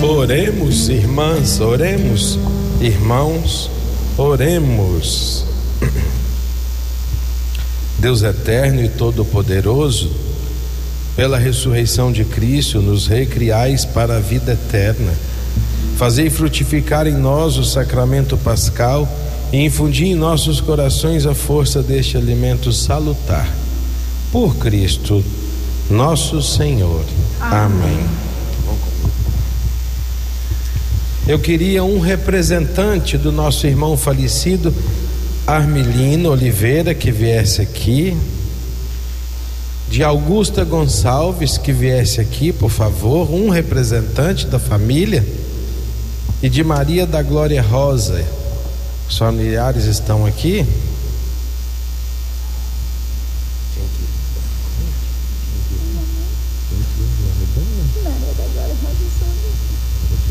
Oremos, irmãs, oremos, irmãos, oremos. Deus eterno e todo-poderoso, pela ressurreição de Cristo, nos recriais para a vida eterna. Fazei frutificar em nós o sacramento pascal e infundir em nossos corações a força deste alimento salutar. Por Cristo, nosso Senhor. Amém. Eu queria um representante do nosso irmão falecido Armilino Oliveira que viesse aqui, de Augusta Gonçalves que viesse aqui, por favor, um representante da família, e de Maria da Glória Rosa. Os familiares estão aqui.